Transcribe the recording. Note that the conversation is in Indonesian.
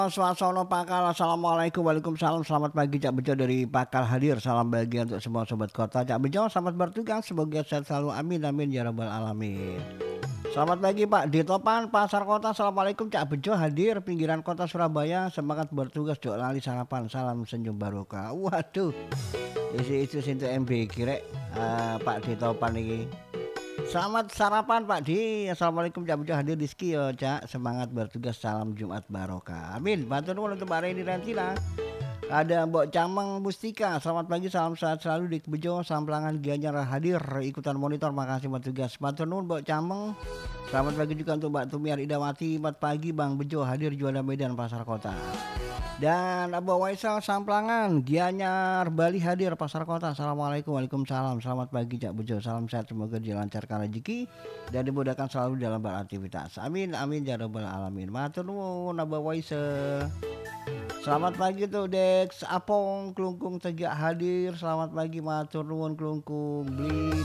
Swasana Pakal, assalamualaikum, waalaikumsalam, selamat pagi Cak Bejo dari Pakal hadir, salam bahagia untuk semua sobat kota. Cak Bejo selamat bertugas, semoga sehat selalu, amin amin ya rabbal alamin. Selamat pagi Pak di Topan Pasar Kota, assalamualaikum Cak Bejo hadir pinggiran kota Surabaya, semangat bertugas, doa lali sarapan, salam senyum barokah. Waduh, isi sintu MB kira Pak di Topan ini. Selamat sarapan Pak Di. Assalamualaikum Cak Bejo hadir di ski yo Cak. Semangat bertugas, salam Jumat barokah. Amin. Matur nuwun untuk Mbak Reni Rantina. Ada Mbok Cameng Mustika. Selamat pagi, salam sehat selalu di Bejo. Salam pelanggan Gianyar hadir ikutan monitor. Makasih bertugas. Matur nuwun Mbok Cameng. Selamat pagi juga untuk Mbak Tumiar Idawati. Selamat pagi Bang Bejo hadir jualan Medan Pasar Kota. Dan Abu Waisal Samplangan, Gianyar Bali hadir Pasar Kota. Assalamualaikum, waalaikumsalam. Selamat pagi Cak Bejo, salam sehat, semoga dilancarkan rezeki dan dimudahkan selalu dalam beraktivitas. Amin amin ya rabbal alamin. Matur nuwun Abu Waisal. Selamat pagi tuh Dex Apong Klungkung Tegak hadir. Selamat pagi, matur nuwun Klungkung. Beli